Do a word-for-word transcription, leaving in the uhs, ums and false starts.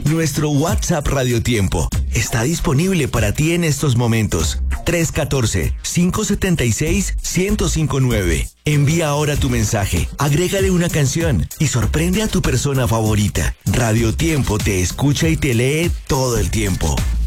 Nuestro WhatsApp Radio Tiempo está disponible para ti en estos momentos. tres uno cuatro, cinco siete seis, uno cero cinco nueve. Envía ahora tu mensaje, agrégale una canción y sorprende a tu persona favorita. Radio Tiempo te escucha y te lee todo el tiempo.